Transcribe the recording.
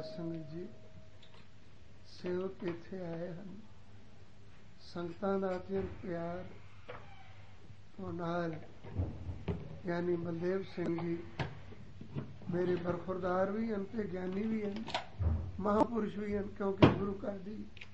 ਸੰਗਤ ਜੀ, ਸੇਵਕ ਇੱਥੇ ਆਏ ਹਨ। ਸੰਗਤਾਂ ਦਾ ਅਤਿਅੰਤ ਪਿਆਰ ਉਹ ਨਾਲ ਗਿਆਨੀ ਬਲਦੇਵ ਸਿੰਘ ਜੀ ਮੇਰੇ ਬਰਖੁਰਦਾਰ ਵੀ ਹਨ ਤੇ ਗਿਆਨੀ ਵੀ ਹਨ, ਮਹਾਂਪੁਰਸ਼ ਵੀ ਹਨ, ਕਿਉਂਕਿ ਗੁਰੂ ਘਰ ਦੀ